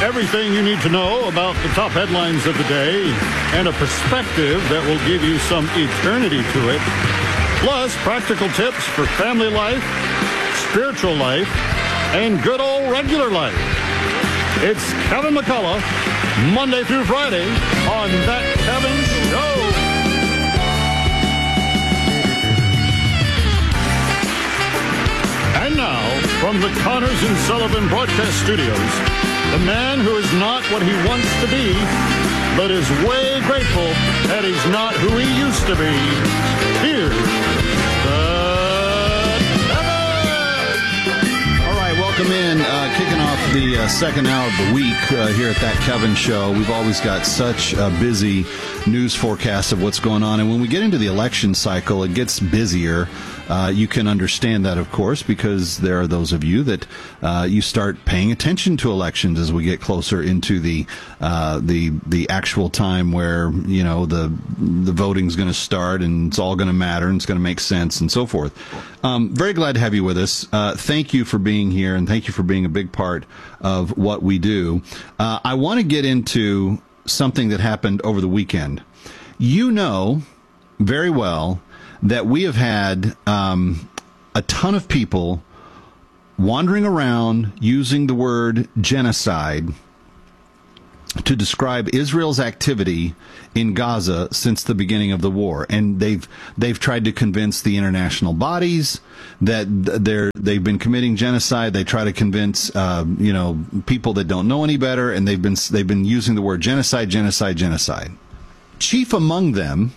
Everything you need to know about the top headlines of the day and a perspective that will give you some eternity to it. Plus, practical tips for family life, spiritual life, and good old regular life. It's Kevin McCullough, Monday through Friday on That Kevin Show. And now, from the Connors and Sullivan Broadcast Studios, the man who is not what he wants to be, but is way grateful that he's not who he used to be. Here's All right, welcome in. Kicking off the second hour of the week here at That Kevin Show. We've always got such a busy news forecast of what's going on. And when we get into the election cycle, it gets busier. You can understand that, of course, because there are those of you that you start paying attention to elections as we get closer into the actual time where, you know, the voting's going to start and it's all going to matter and it's going to make sense and so forth. Very glad to have you with us. Thank you for being here and thank you for being a big part of what we do. I want to get into something that happened over the weekend. You know very well that we have had a ton of people wandering around using the word genocide to describe Israel's activity in Gaza since the beginning of the war, and they've tried to convince the international bodies that they've been committing genocide. They try to convince people that don't know any better, and they've been using the word genocide. Chief among them,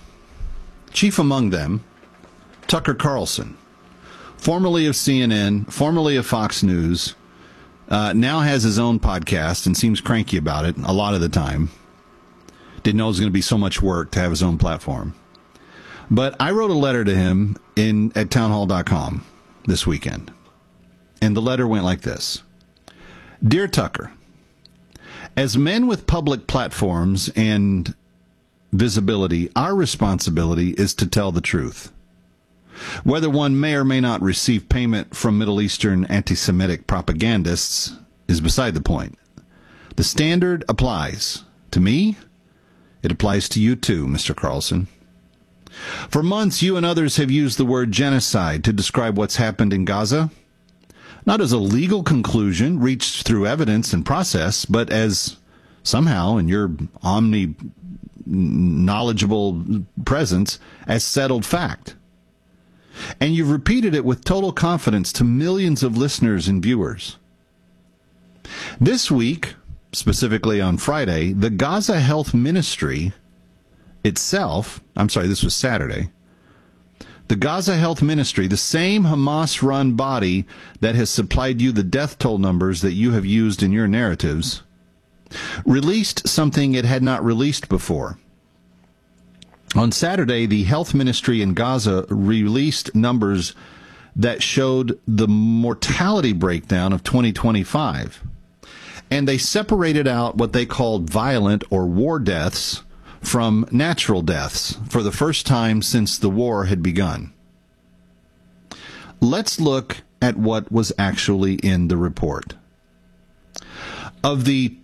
Tucker Carlson, formerly of CNN, formerly of Fox News, now has his own podcast and seems cranky about it a lot of the time. Didn't know it was going to be so much work to have his own platform. But I wrote a letter to him at townhall.com this weekend. And the letter went like this. Dear Tucker, as men with public platforms and visibility, our responsibility is to tell the truth. Whether one may or may not receive payment from Middle Eastern anti-Semitic propagandists is beside the point. The standard applies to me. It applies to you too, Mr. Carlson. For months, you and others have used the word genocide to describe what's happened in Gaza, not as a legal conclusion reached through evidence and process, but as somehow, in your knowledgeable presence, as settled fact. And you've repeated it with total confidence to millions of listeners and viewers. This week, specifically on Friday, the Gaza Health Ministry itself, this was Saturday, the Gaza Health Ministry, the same Hamas-run body that has supplied you the death toll numbers that you have used in your narratives, released something it had not released before. On Saturday, the health ministry in Gaza released numbers that showed the mortality breakdown of 2025. And they separated out what they called violent or war deaths from natural deaths for the first time since the war had begun. Let's look at what was actually in the report. Of the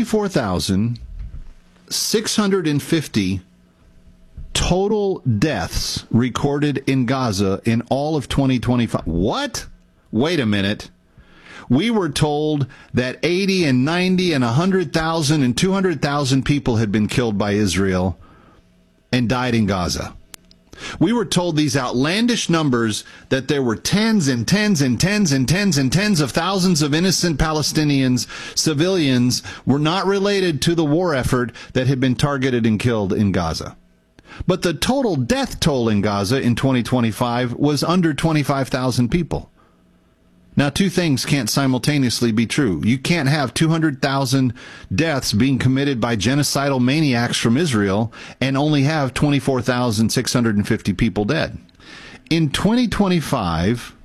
24,650 total deaths recorded in Gaza in all of 2025. What? Wait a minute. We were told that 80 and 90 and 100,000 and 200,000 people had been killed by Israel and died in Gaza. We were told these outlandish numbers that there were tens and tens and tens and tens and tens of thousands of innocent Palestinians, civilians, were not related to the war effort that had been targeted and killed in Gaza. But the total death toll in Gaza in 2025 was under 25,000 people. Now, two things can't simultaneously be true. You can't have 200,000 deaths being committed by genocidal maniacs from Israel and only have 24,650 people dead. In 2025,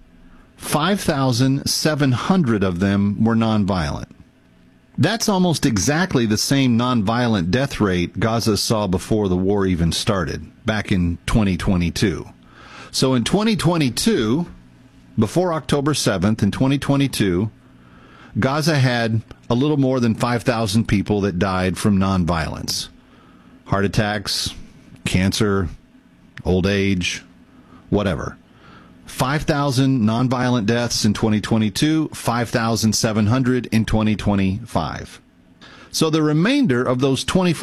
5,700 of them were nonviolent. That's almost exactly the same nonviolent death rate Gaza saw before the war even started, back in 2022. So in 2022, before October 7th, in 2022, Gaza had a little more than 5,000 people that died from nonviolence. Heart attacks, cancer, old age, whatever. 5,000 nonviolent deaths in 2022, 5,700 in 2025. So the remainder of those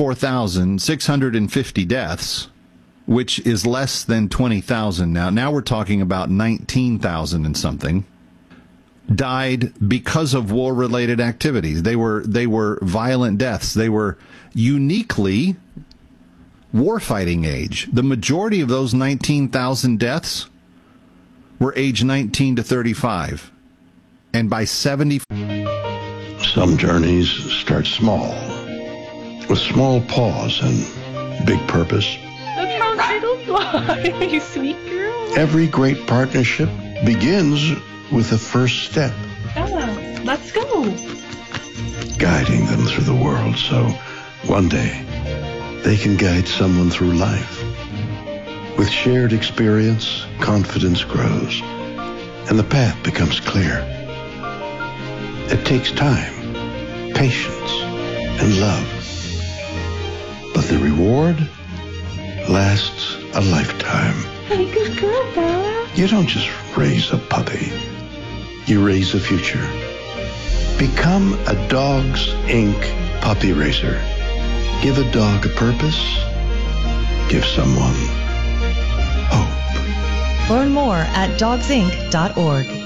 24,650 deaths, which is less than 20,000 now. Now we're talking about 19,000 and something, died because of war-related activities. They were violent deaths. They were uniquely warfighting age. The majority of those 19,000 deaths were age 19 to 35. And by 70... Some journeys start small, with small pause and big purpose. Look how little fly, you sweet girl. Every great partnership begins with the first step. Bella, let's go. Guiding them through the world so one day they can guide someone through life. With shared experience, confidence grows, and the path becomes clear. It takes time, patience, and love. But the reward lasts a lifetime. Hey, good girl, Bella. You don't just raise a puppy. You raise a future. Become a Dogs Inc. puppy raiser. Give a dog a purpose. Give someone hope. Learn more at dogsinc.org.